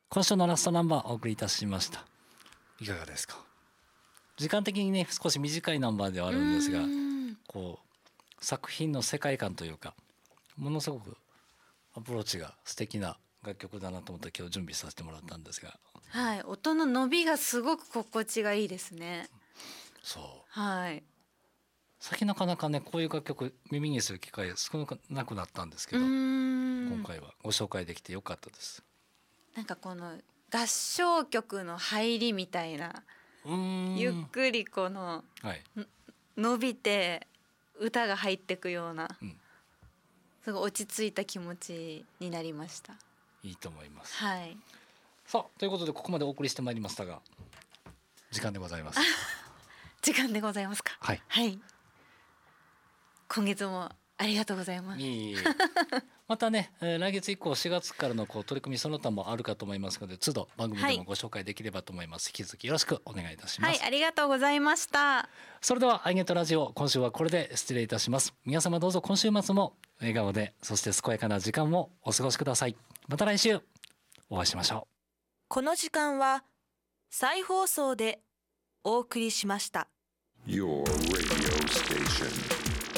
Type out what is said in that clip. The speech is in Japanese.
今週のラストナンバーお送りいたしました。いかがですか？時間的にね少し短いナンバーではあるんですが、こう作品の世界観というかものすごくアプローチが素敵な楽曲だなと思って今日準備させてもらったんですが、 はい、音の伸びがすごく心地がいいですね。 そう、 はい、 最近なかなかねこういう楽曲耳にする機会少なくなったんですけど、今回はご紹介できてよかったです。 なんかこの合唱曲の入りみたいな、ゆっくりこの、はい、伸びて歌が入ってくような、すごい落ち着いた気持ちになりました。 いいと思います。 はい。 さあということでここまでお送りしてまいりましたが時間でございます。 時間でございますか。 はい、 はい、今月もありがとうございます。 またね、来月以降4月からの取り組みその他もあるかと思いますので都度番組でもご紹介できればと思います、引き続きよろしくお願いいたします。 はい、ありがとうございました。 それではアイゲットラジオ今週はこれで失礼いたします。皆様どうぞ今週末も笑顔でそして健やかな時間をお過ごしください。また来週お会いしましょう。 この時間は再放送でお送りしました。 Your radio station